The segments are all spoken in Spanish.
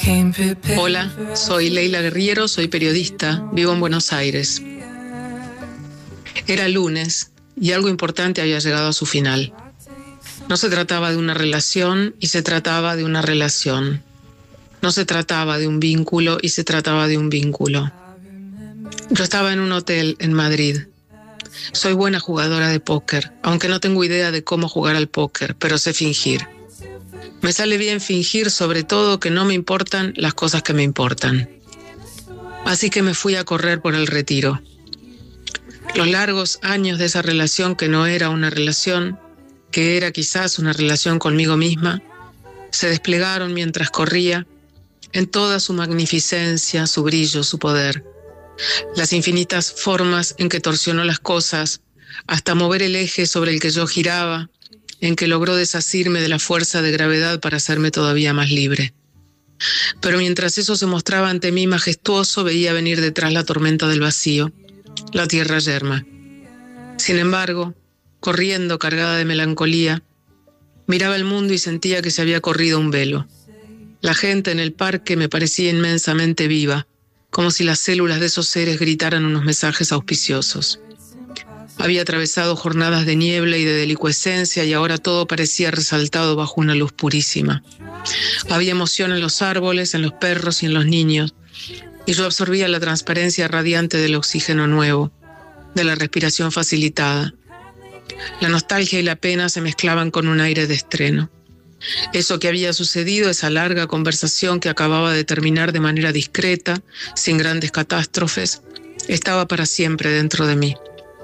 Hola, soy Leila Guerriero, soy periodista, vivo en Buenos Aires. Era lunes y algo importante había llegado a su final. No se trataba de una relación y se trataba de una relación. No se trataba de un vínculo y se trataba de un vínculo. Yo estaba en un hotel en Madrid. Soy buena jugadora de póker, aunque no tengo idea de cómo jugar al póker, pero sé fingir. Me sale bien fingir, sobre todo que no me importan las cosas que me importan. Así que me fui a correr por el Retiro. Los largos años de esa relación que no era una relación, que era quizás una relación conmigo misma, se desplegaron mientras corría en toda su magnificencia, su brillo, su poder. Las infinitas formas en que torsionó las cosas, hasta mover el eje sobre el que yo giraba, en que logró desasirme de la fuerza de gravedad para hacerme todavía más libre. Pero mientras eso se mostraba ante mí majestuoso, veía venir detrás la tormenta del vacío, la tierra yerma. Sin embargo, corriendo cargada de melancolía, miraba el mundo y sentía que se había corrido un velo. La gente en el parque me parecía inmensamente viva, como si las células de esos seres gritaran unos mensajes auspiciosos. Había atravesado jornadas de niebla y de delicuescencia y ahora todo parecía resaltado bajo una luz purísima. Había emoción en los árboles, en los perros y en los niños, y yo absorbía la transparencia radiante del oxígeno nuevo, de la respiración facilitada. La nostalgia y la pena se mezclaban con un aire de estreno. Eso que había sucedido, esa larga conversación que acababa de terminar de manera discreta, sin grandes catástrofes, estaba para siempre dentro de mí.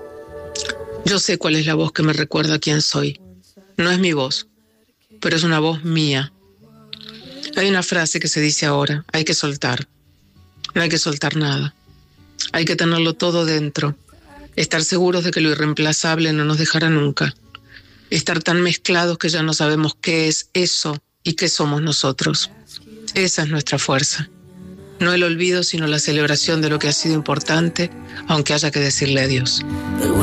Yo sé cuál es la voz que me recuerda quién soy. No es mi voz, pero es una voz mía. Hay una frase que se dice ahora: hay que soltar. No hay que soltar nada. Hay que tenerlo todo dentro. Estar seguros de que lo irreemplazable no nos dejará nunca. Estar tan mezclados que ya no sabemos qué es eso y qué somos nosotros. Esa es nuestra fuerza. No el olvido, sino la celebración de lo que ha sido importante, aunque haya que decirle adiós.